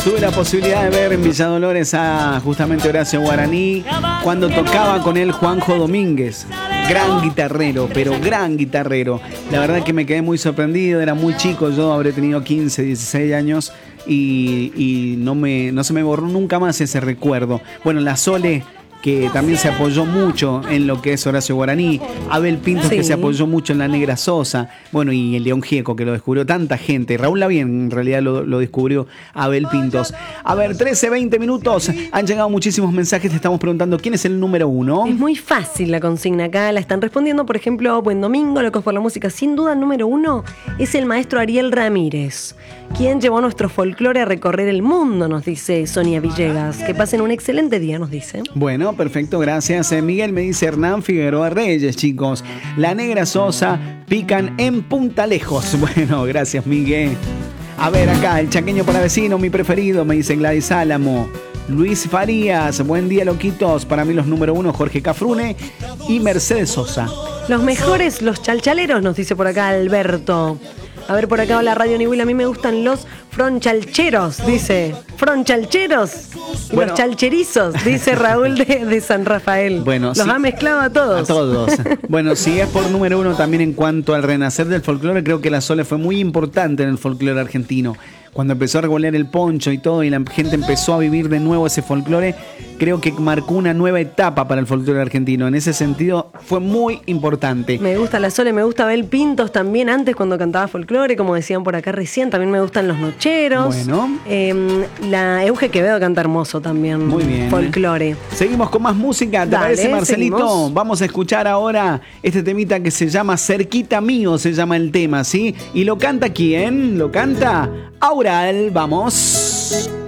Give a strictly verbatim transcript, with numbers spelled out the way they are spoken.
Tuve la posibilidad de ver en Villa Dolores a justamente Horacio Guaraní cuando tocaba con él Juanjo Domínguez. Gran guitarrero, pero gran guitarrero. La verdad que me quedé muy sorprendido, era muy chico, yo habré tenido quince, dieciséis años y, y no, me, no se me borró nunca más ese recuerdo. Bueno, la Sole, que también se apoyó mucho en lo que es Horacio Guaraní, Abel Pintos, sí, que se apoyó mucho en la Negra Sosa, bueno, y el León Gieco, que lo descubrió tanta gente. Raúl Lavien en realidad lo, lo descubrió, Abel Pintos. A ver, trece, veinte minutos, han llegado muchísimos mensajes, te estamos preguntando quién es el número uno. Es muy fácil la consigna acá, la están respondiendo, por ejemplo, Buen Domingo, Locos por la Música. Sin duda, el número uno es el maestro Ariel Ramírez, quien llevó nuestro folclore a recorrer el mundo, nos dice Sonia Villegas. Que pasen un excelente día, nos dice. Bueno, perfecto, gracias. Eh, Miguel me dice Hernán Figueroa Reyes, chicos. La Negra Sosa pican en Punta Lejos. Bueno, gracias, Miguel. A ver, acá, el chaqueño para vecino, mi preferido, me dice Gladys Álamo. Luis Farías, buen día, loquitos. Para mí los número uno, Jorge Cafrune y Mercedes Sosa. Los mejores, los chalchaleros, nos dice por acá Alberto. A ver, por acá, hola Radio Niwil, a mí me gustan los fronchalcheros, dice. Fronchalcheros. Y bueno, los chalcherizos, dice Raúl de, de San Rafael. Bueno, los sí, ha mezclado a todos. A todos. Bueno, si es por número uno también en cuanto al renacer del folclore, creo que la Sole fue muy importante en el folclore argentino. Cuando empezó a revolear el poncho y todo, y la gente empezó a vivir de nuevo ese folclore, creo que marcó una nueva etapa para el folclore argentino. En ese sentido, fue muy importante. Me gusta la Sole, me gusta Abel Pintos también, antes cuando cantaba folclore, como decían por acá recién. También me gustan los nocheros. Bueno. Eh, la Euge Quevedo canta hermoso también. Muy bien. Folclore. Seguimos con más música, ¿te Dale, parece, Marcelito? Seguimos. Vamos a escuchar ahora este temita que se llama Cerquita Mío, se llama el tema, ¿sí? ¿Y lo canta quién? Lo canta Aural, vamos.